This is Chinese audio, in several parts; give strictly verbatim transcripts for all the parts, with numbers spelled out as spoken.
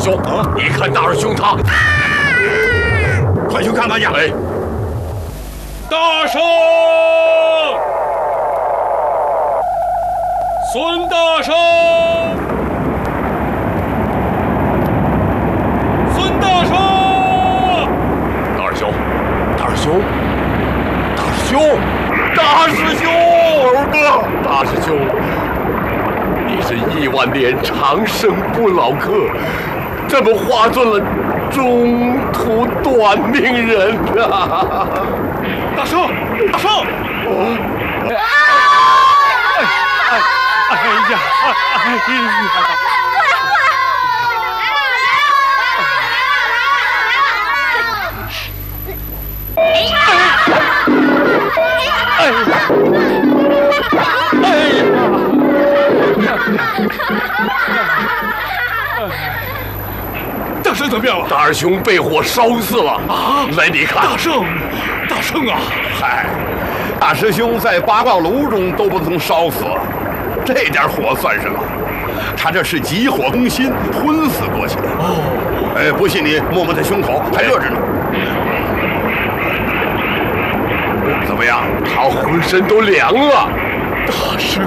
兄，啊，你看大师兄他， 快去看看去！ 哎， 大圣，孙大圣，孙大圣， 大师兄，大师兄，大师兄，大师兄，儿子，大师兄，你是亿万年长生不老客，怎么化作了中途短命人啊？ 大圣，大圣！ 哦， 哎呀，哎呀！大圣怎么样了？ 大师兄被火烧死了啊！来，你看， 大圣，大圣啊！ 嗨，大师兄在八卦炉中都不曾烧死，这点火算什么？他这是急火攻心，昏死过去了。哦，哎，不信你摸摸他胸口，还热着呢。怎么样？ 他浑身都凉了。 大圣，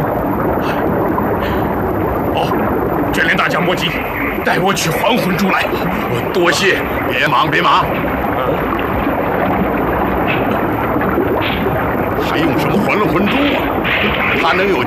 哦，卷帘大将莫急，带我取还魂珠来。 我多谢。 别忙，别忙。还用什么还了魂珠啊？他能有